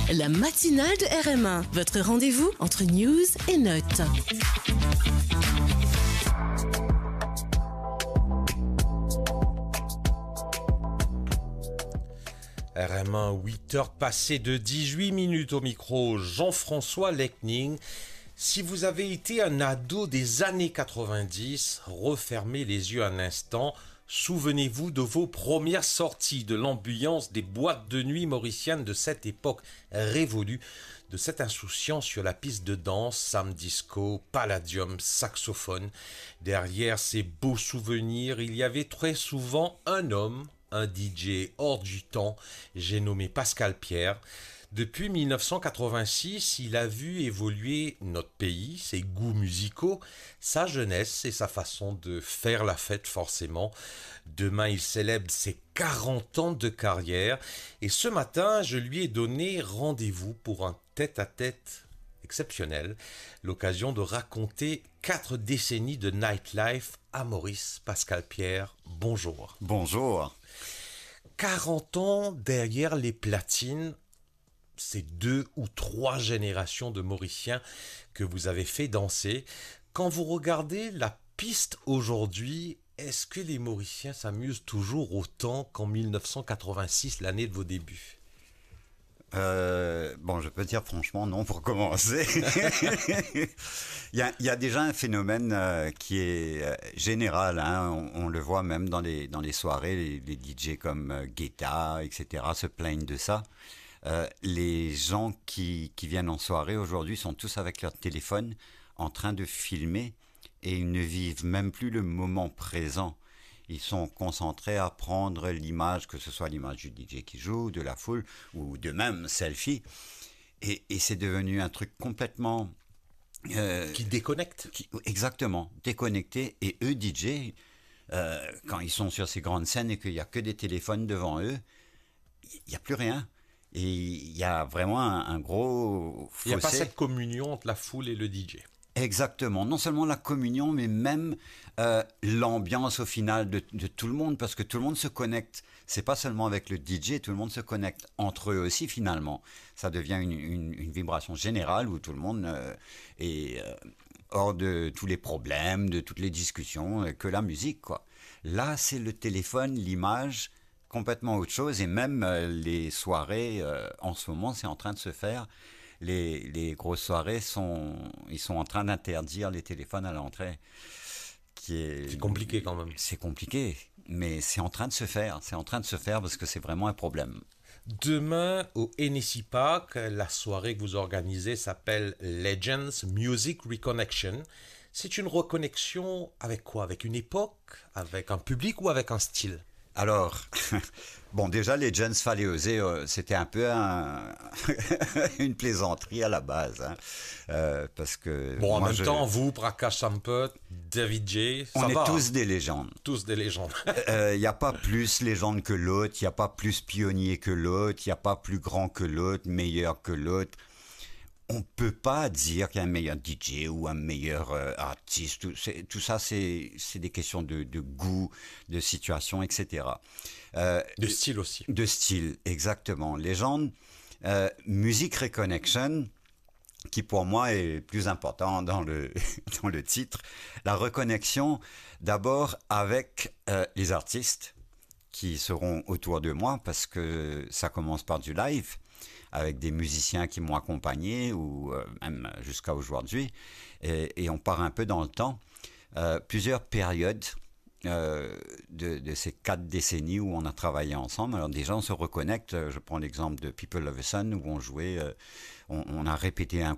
La matinale de RM1, votre rendez-vous entre news et notes. RM1, 8h passées de 18 minutes au micro, Jean-François Lecning. Si vous avez été un ado des années 90, refermez les yeux un instant. Souvenez-vous de vos premières sorties, de l'ambiance des boîtes de nuit mauriciennes de cette époque révolue, de cette insouciance sur la piste de danse, Sam Disco, Palladium, saxophone. Derrière ces beaux souvenirs, il y avait très souvent un homme, un DJ hors du temps, j'ai nommé Pascal Pierre. Depuis 1986, il a vu évoluer notre pays, ses goûts musicaux, sa jeunesse et sa façon de faire la fête forcément. Demain, il célèbre ses 40 ans de carrière et ce matin, je lui ai donné rendez-vous pour un tête-à-tête exceptionnel, l'occasion de raconter 4 décennies de nightlife à Maurice. Pascal Pierre, bonjour. Bonjour. 40 ans derrière les platines, c'est 2 ou 3 générations de Mauriciens que vous avez fait danser. Quand vous regardez la piste aujourd'hui, est-ce que les Mauriciens s'amusent toujours autant qu'en 1986, l'année de vos débuts ? Bon, je peux dire franchement non pour commencer. Il y a déjà un phénomène qui est général. Hein. On le voit même dans les soirées, les DJ comme Guetta, etc. se plaignent de ça. Les gens qui viennent en soirée aujourd'hui sont tous avec leur téléphone en train de filmer et ils ne vivent même plus le moment présent. Ils sont concentrés à prendre l'image, que ce soit l'image du DJ qui joue, de la foule ou de même selfie. Et c'est devenu un truc complètement... qui déconnecte. Exactement, déconnecté. Et eux, DJ, quand ils sont sur ces grandes scènes et qu'il n'y a que des téléphones devant eux, il n'y a plus rien. Et il y a vraiment un gros fossé. Il n'y a pas cette communion entre la foule et le DJ. Exactement. Non seulement la communion, mais même l'ambiance au final de tout le monde, parce que tout le monde se connecte. C'est pas seulement avec le DJ, tout le monde se connecte entre eux aussi finalement. Ça devient une vibration générale où tout le monde est hors de tous les problèmes, de toutes les discussions, que la musique, quoi. Là, c'est le téléphone, l'image, complètement autre chose. Et même les soirées, en ce moment, c'est en train de se faire. Les grosses soirées ils sont en train d'interdire les téléphones à l'entrée. C'est compliqué quand même. C'est compliqué, mais c'est en train de se faire. C'est en train de se faire parce que c'est vraiment un problème. Demain, au Hennessy Park, la soirée que vous organisez s'appelle Legends Music Reconnection. C'est une reconnexion avec quoi ? Avec une époque ? Avec un public ou avec un style ? Alors, bon, déjà, les Legends, fallait oser, c'était un peu une plaisanterie à la base, hein, parce que... Bon, en même temps, vous, Prakash Sampath, David J, ça on va, est tous des légendes. Tous des légendes. Il n'y a pas plus légende que l'autre, il n'y a pas plus pionnier que l'autre, il n'y a pas plus grand que l'autre, meilleur que l'autre. On peut pas dire qu'il y a un meilleur DJ ou un meilleur artiste. Tout ça, c'est des questions de goût, de situation, etc. De style aussi. De style, exactement. Légende, Music Reconnection, qui pour moi est plus important dans le dans le titre. La reconnexion, d'abord avec les artistes qui seront autour de moi, parce que ça commence par du live, avec des musiciens qui m'ont accompagné, ou même jusqu'à aujourd'hui, et on part un peu dans le temps. Plusieurs périodes de ces 4 décennies où on a travaillé ensemble. Alors déjà, on se reconnecte. Je prends l'exemple de People of the Sun, où on jouait, on a répété